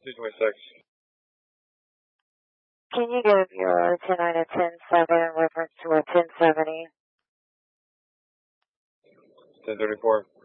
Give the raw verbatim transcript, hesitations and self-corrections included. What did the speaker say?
two twenty-six. Can you give your ten nine and ten seven in reference to a ten seventy? ten thirty-four.